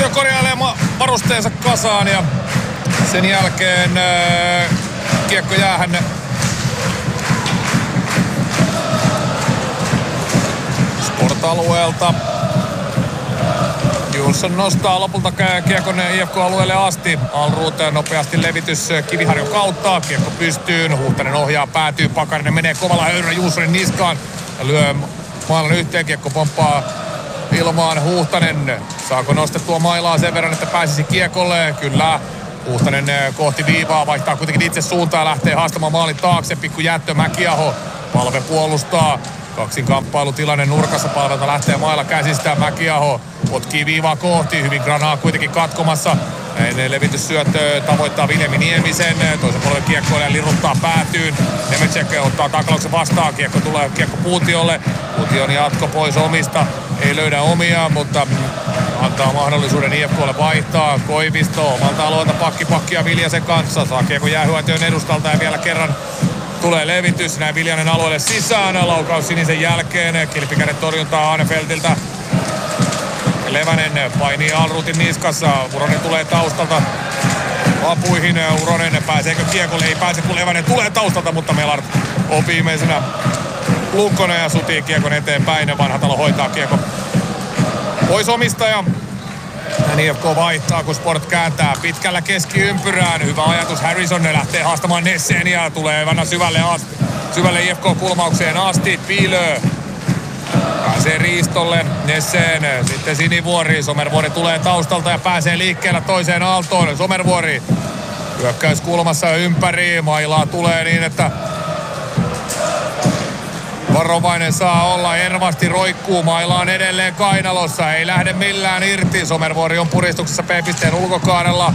Kuutio korjailee varusteensa kasaan ja sen jälkeen kiekko jäähän. Sport-alueelta. Jonsson nostaa lopulta kiekon IFK-alueelle asti. Alruut nopeasti levitys Kiviharjun kautta. Kiekko pystyyn. Huhtanen ohjaa, päätyy. Pakarinen menee kovalla höyryllä Jonssonin niskaan. Ja lyö mailan yhteen. Kiekko pomppaa ilmaan. Huhtanen. Saako nostettua mailaa sen verran, että pääsisi kiekolle? Kyllä. Huhtanen kohti viivaa. Vaihtaa kuitenkin itse suuntaan ja lähtee haastamaan maalin taakse. Pikku jättö Mäkiaho. Palve puolustaa. Kaksin kamppailutilanne nurkassa, Palvelta lähtee mailla käsistä. Mäkiaho potkii viivaa kohti. Hyvin Granaa kuitenkin katkomassa. Näin levityssyöttö tavoittaa Viljami Niemisen. Toisen puolelle kiekkoille ja liruttaa päätyyn. Nemecek ottaa taklauksen vastaan. Kiekko tulee Puutiolle. Puution jatko pois omista. Ei löydä omia, mutta antaa mahdollisuuden IFK:lle vaihtaa. Koivisto omalta alueelta pakkia Viljasen kanssa. Saa kiekko jäähyötyön edustalta ja vielä kerran tulee levitys, näin Viljanen alueelle sisään, laukaus sinisen jälkeen, kilpikäden torjuntaa Ahnefeltiltä. Levänen painii Alruutin niskassa, Uronen tulee taustalta apuihin, Uronen pääseekö kiekolle, ei pääse kun Levänen tulee taustalta, mutta Melart on viimeisenä Lukkonen ja sutii kiekon eteenpäin, Vanhatalo hoitaa kiekko pois omistaja. IFK vaihtaa, kun Sport kääntää pitkällä keskiympyrään. Hyvä ajatus, Harrison lähtee haastamaan Nesseniä. Tulee vanha syvälle IFK-kulmaukseen asti. Piilö pääsee riistolle. Nessen, sitten Sinivuori. Somervuori tulee taustalta ja pääsee liikkeellä toiseen aaltoon. Somervuori hyökkäys kulmassa ympäri. Mailaa tulee niin, että varovainen saa olla, Ervasti roikkuu, mailaan edelleen kainalossa, ei lähde millään irti. Somervuori on puristuksessa P-pisteen ulkokaarella.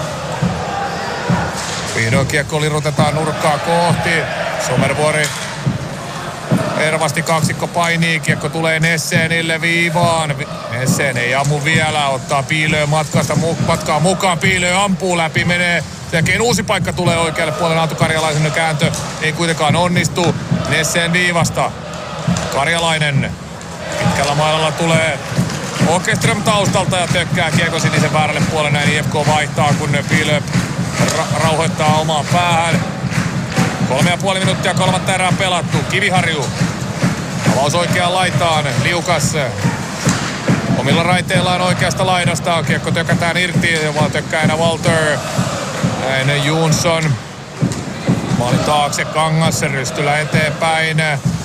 Vihdoin kiekko lirutetaan nurkkaa kohti. Somervuori, Ervasti kaksikko painii, kiekko tulee Nessenille viivaan. Nessen ei ammu vielä, ottaa Piilöön matkaa mukaan, Piilö ampuu läpi, menee. Sen uusi paikka tulee oikealle puolelle, Aatu Karjalaisen kääntö ei kuitenkaan onnistu. Nessen viivasta. Karjalainen pitkällä mailalla tulee Åkerström taustalta ja tökkää kiekko sinisen väärälle puolelle. Näin IFK vaihtaa, kun Piilö rauhoittaa omaan päähän. 3,5 minuuttia kolmatta erää pelattu. Kiviharju. Avaus oikeaan laitaan. Liukas. Omilla raiteillaan oikeasta laidasta. Kiekko tökätään irti. Tökkäinä Walter. Näin Jonsson. Maalin taakse Kangas. Rystylä eteenpäin.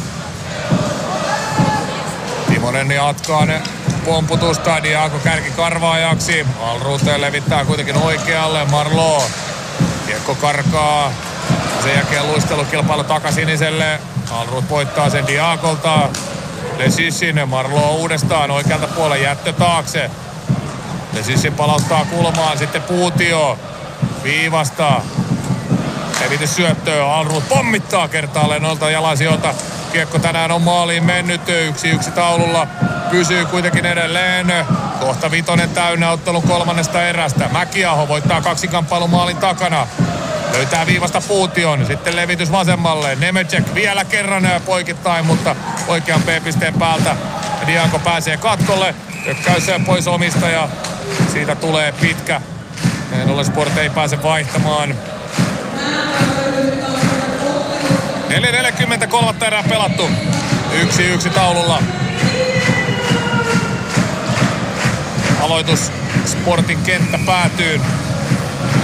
Timonen jatkaa pomputusta. Diago kärki karvaajaksi. Alruuteen levittää kuitenkin oikealle. Marlo. Kiekko karkaa. Sen jälkeen luistelukilpailu takasiniselle. Alruut voittaa sen Diagolta. Lesissin, Marlo uudestaan oikealta puolella jättö taakse. Lesissin palauttaa kulmaan, sitten Puutio viivasta. Levitys syöttöä, Alruut pommittaa kertaalleen noilta jalansijoilta. Kiekko tänään on maaliin mennyt, 1-1 taululla. Pysyy kuitenkin edelleen. Kohta Vitonen täynnä ottelun kolmannesta erästä. Mäkiaho voittaa kaksinkamppailun maalin takana. Löytää viivasta Puution, sitten levitys vasemmalle. Nemecek vielä kerran poikittain, mutta oikean B-pisteen päältä. Dianko pääsee katkolle. Tökkäys pois omista ja siitä tulee pitkä. Näin ollen Sport ei pääse vaihtamaan. 4.43 erää pelattu. 1-1 taululla. Aloitus Sportin kenttä päätyy.